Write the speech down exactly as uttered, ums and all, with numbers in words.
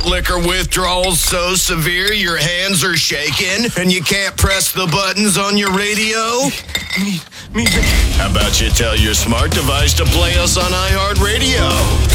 malt liquor withdrawal so severe your hands are shaking and you can't press the buttons on your radio? Me, me. How about you tell your smart device to play us on iHeartRadio?